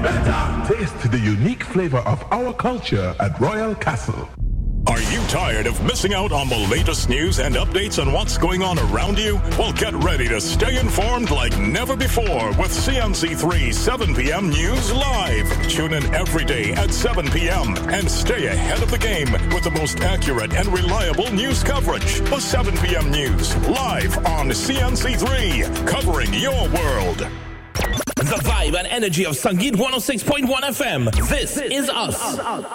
Taste the unique flavor of our culture at Royal Castle. Are you tired of missing out on the latest news and updates on what's going on around you? Well, get ready to stay informed like never before with CNC3 7 p.m. News Live. Tune in every day at 7 p.m. and stay ahead of the game with the most accurate and reliable news coverage. The 7 p.m. News live on CNC3, covering your world. The vibe and energy of Sangeet 106.1 FM. This is us.